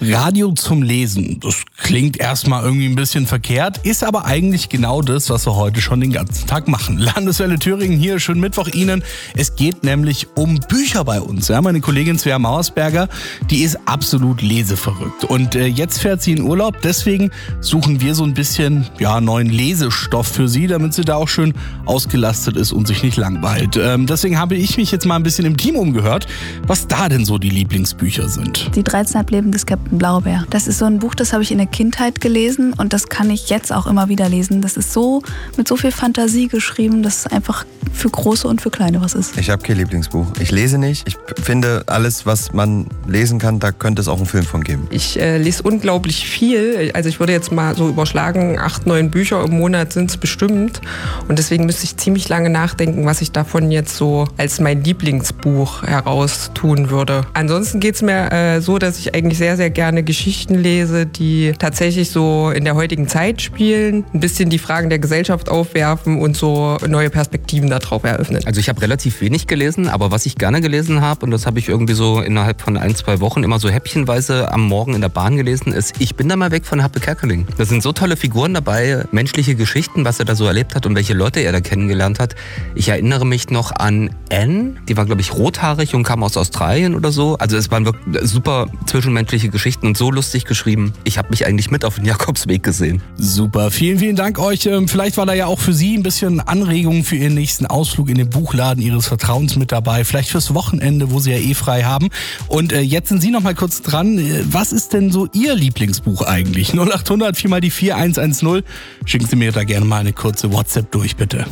Radio zum Lesen. Das klingt erstmal irgendwie ein bisschen verkehrt, ist aber eigentlich genau das, was wir heute schon den ganzen Tag machen. Landeswelle Thüringen hier, schönen Mittwoch Ihnen. Es geht nämlich um Bücher bei uns. Ja, meine Kollegin Svea Mauersberger, die ist absolut leseverrückt. Und jetzt fährt sie in Urlaub, deswegen suchen wir so ein bisschen neuen Lesestoff für sie, damit sie da auch schön ausgelastet ist und sich nicht langweilt. Deswegen habe ich mich jetzt mal ein bisschen im Team umgehört, was da denn so die Lieblingsbücher sind. Die 13,5 Leben des Captain Blaubeer. Das ist so ein Buch, das habe ich in der Kindheit gelesen und das kann ich jetzt auch immer wieder lesen. Das ist so mit so viel Fantasie geschrieben, dass es einfach für Große und für Kleine was ist. Ich habe kein Lieblingsbuch. Ich lese nicht. Ich finde, alles, was man lesen kann, da könnte es auch einen Film von geben. Ich lese unglaublich viel. Also ich würde jetzt mal so überschlagen, 8, 9 Bücher im Monat sind es bestimmt. Und deswegen müsste ich ziemlich lange nachdenken, was ich davon jetzt so als mein Lieblingsbuch heraustun würde. Ansonsten geht es mir so, dass ich eigentlich sehr, sehr gerne Geschichten lese, die tatsächlich so in der heutigen Zeit spielen, ein bisschen die Fragen der Gesellschaft aufwerfen und so neue Perspektiven darauf eröffnen. Also ich habe relativ wenig gelesen, aber was ich gerne gelesen habe, und das habe ich irgendwie so innerhalb von 1, 2 Wochen immer so häppchenweise am Morgen in der Bahn gelesen, ist Ich bin da mal weg von Happe Kerkeling. Da sind so tolle Figuren dabei, menschliche Geschichten, was er da so erlebt hat und welche Leute er da kennengelernt hat. Ich erinnere mich noch an Anne, die war, glaube ich, rothaarig und kam aus Australien oder so. Also es waren wirklich super zwischenmenschliche Geschichten und so lustig geschrieben. Ich habe mich eigentlich mit auf den Jakobsweg gesehen. Super, vielen, vielen Dank euch. Vielleicht war da ja auch für Sie ein bisschen Anregung für Ihren nächsten Ausflug in den Buchladen Ihres Vertrauens mit dabei. Vielleicht fürs Wochenende, wo Sie ja frei haben. Und jetzt sind Sie noch mal kurz dran. Was ist denn so Ihr Lieblingsbuch eigentlich? 0800 4 mal die 4110. Schicken Sie mir da gerne mal eine kurze WhatsApp durch, bitte.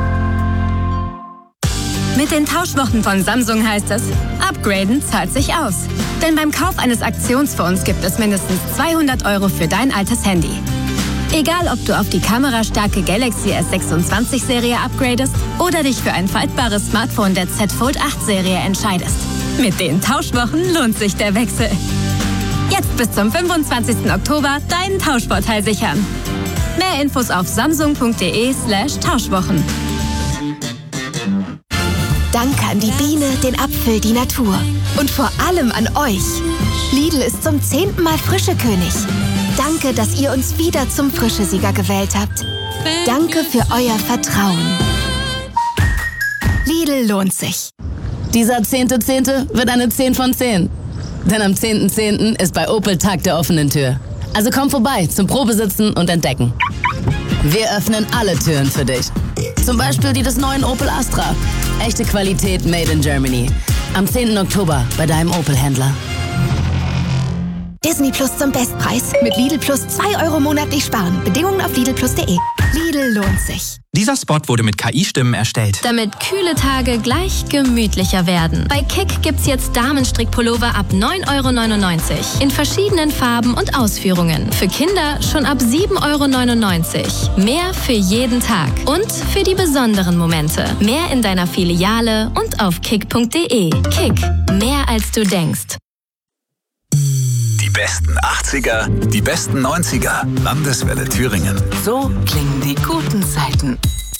Mit den Tauschwochen von Samsung heißt es, upgraden zahlt sich aus. Denn beim Kauf eines Aktionsfonds gibt es mindestens 200 € für dein altes Handy. Egal, ob du auf die kamerastarke Galaxy S26-Serie upgradest oder dich für ein faltbares Smartphone der Z Fold 8-Serie entscheidest. Mit den Tauschwochen lohnt sich der Wechsel. Jetzt bis zum 25. Oktober deinen Tauschvorteil sichern. Mehr Infos auf samsung.de/Tauschwochen. Danke an die Biene, den Apfel, die Natur. Und vor allem an euch. Lidl ist zum 10. Mal Frischekönig. Danke, dass ihr uns wieder zum Frischesieger gewählt habt. Danke für euer Vertrauen. Lidl lohnt sich. Dieser 10.10. wird eine 10 von 10. Denn am 10.10. ist bei Opel Tag der offenen Tür. Also komm vorbei zum Probesitzen und Entdecken. Wir öffnen alle Türen für dich. Zum Beispiel die des neuen Opel Astra. Echte Qualität made in Germany. Am 10. Oktober bei deinem Opel-Händler. Disney Plus zum Bestpreis. Mit Lidl Plus 2 € monatlich sparen. Bedingungen auf lidlplus.de. Lidl lohnt sich. Dieser Spot wurde mit KI-Stimmen erstellt. Damit kühle Tage gleich gemütlicher werden. Bei Kick gibt's jetzt Damenstrickpullover ab 9,99 € in verschiedenen Farben und Ausführungen. Für Kinder schon ab 7,99 €. Mehr für jeden Tag und für die besonderen Momente. Mehr in deiner Filiale und auf kick.de. Kick, mehr als du denkst. Die besten 80er, die besten 90er. Landeswelle Thüringen. So klingen die guten Zeiten.